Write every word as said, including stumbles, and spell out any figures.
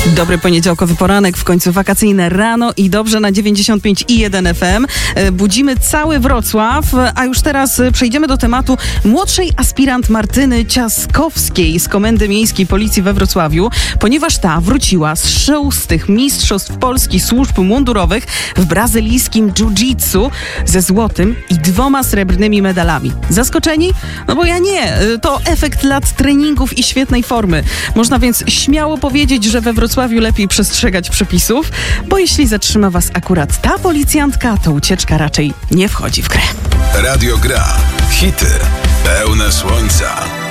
Dobry poniedziałkowy poranek, w końcu wakacyjne rano i dobrze na dziewięćdziesiąt pięć i jeden F M. Budzimy cały Wrocław, a już teraz przejdziemy do tematu młodszej aspirant Martyny Ciaskowskiej z Komendy Miejskiej Policji we Wrocławiu, ponieważ ta wróciła z szóstych Mistrzostw Polski Służb Mundurowych w brazylijskim jiu-jitsu ze złotym i dwoma srebrnymi medalami. Zaskoczeni? No bo ja nie. To efekt lat treningów i świetnej formy. Można więc śmiało powiedzieć, że we Wrocławiu lepiej przestrzegać przepisów, bo jeśli zatrzyma was akurat ta policjantka, to ucieczka raczej nie wchodzi w grę. Radio Gra. Hity pełne słońca.